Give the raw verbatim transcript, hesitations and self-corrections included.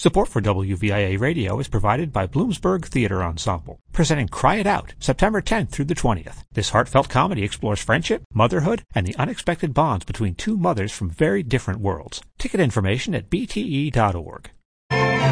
Support for W V I A Radio is provided by Bloomsburg Theater Ensemble, presenting Cry It Out, September tenth through the twentieth. This heartfelt comedy explores friendship, motherhood, and the unexpected bonds between two mothers from very different worlds. Ticket information at b t e dot org.